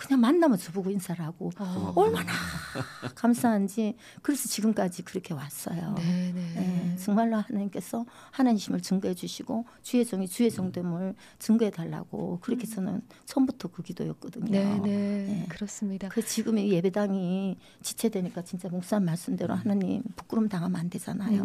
그냥 만나면 저보고 인사를 하고 얼마나 감사한지 그래서 지금까지 그렇게 왔어요. 네, 정말로 하나님께서 하나님심을 증거해 주시고 주의 종이 주의 종됨을 증거해 달라고 그렇게 저는 처음부터 그 기도였거든요. 네. 그렇습니다. 그 지금 이 예배당이 지체되니까 진짜 목사님 말씀대로 하나님 부끄럼 당하면 안 되잖아요.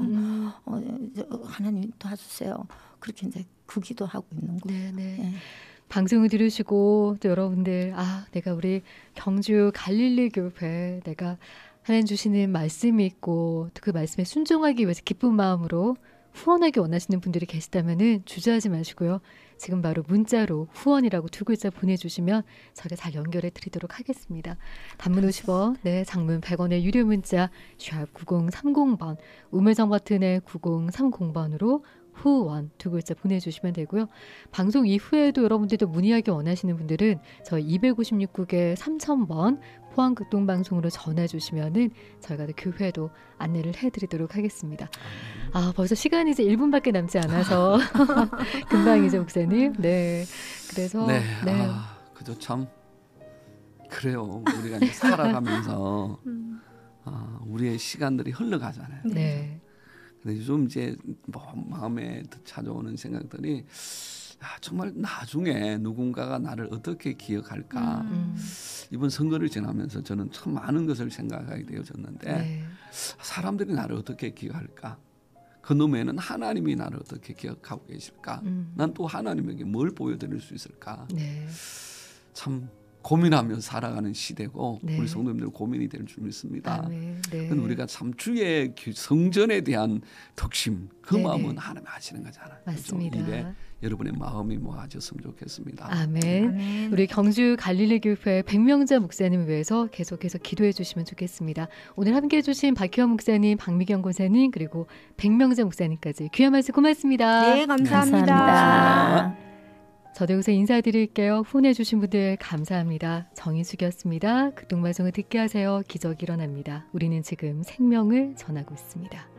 하나님 도와주세요. 그렇게 이제 그 기도하고 있는 거예요. 네. 방송을 들으시고 또 여러분들 내가 우리 경주 갈릴리 교회 내가 하나님 주시는 말씀이 있고 또 그 말씀에 순종하기 위해서 기쁜 마음으로 후원하기 원하시는 분들이 계시다면은 주저하지 마시고요. 지금 바로 문자로 후원이라고 2글자 보내주시면 저희가 잘 연결해 드리도록 하겠습니다. 단문 50원, 장문 100원의 유료 문자 샵 9030번, 우물정 버튼의 9030번으로 후원 2글자 보내주시면 되고요. 방송 이후에도 여러분들도 문의하기 원하시는 분들은 저희 256국에 3000번 포항극동방송으로 전화 주시면은 저희가 교회도 안내를 해드리도록 하겠습니다. 벌써 시간이 이제 1분밖에 남지 않아서 금방이죠, 목사님. 그래서 그저 참 그래요. 우리가 이제 살아가면서 우리의 시간들이 흘러가잖아요. 근데 요즘 이제 마음에 찾아오는 생각들이 정말 나중에 누군가가 나를 어떻게 기억할까. 이번 선거를 지나면서 저는 참 많은 것을 생각하게 되어졌는데 사람들이 나를 어떻게 기억할까. 그 놈에는 하나님이 나를 어떻게 기억하고 계실까. 난 또 하나님에게 뭘 보여드릴 수 있을까. 참 고민하며 살아가는 시대고 우리 성도님들 고민이 될 줄 믿습니다. 그건 우리가 참 주의 성전에 대한 덕심 그 마음은 하나님 아시는 거잖아요. 맞습니다. 입에 여러분의 마음이 모아졌으면 좋겠습니다. 아멘. 우리 경주 갈릴리 교회 백명자 목사님을 위해서 계속해서 기도해 주시면 좋겠습니다. 오늘 함께해 주신 박희원 목사님, 박미경 권사님 그리고 백명자 목사님까지 귀한 말씀 고맙습니다. 네, 감사합니다. 저도 여기서 인사드릴게요. 후원해 주신 분들 감사합니다. 정인숙이었습니다. 극동방송을 듣게 하세요. 기적이 일어납니다. 우리는 지금 생명을 전하고 있습니다.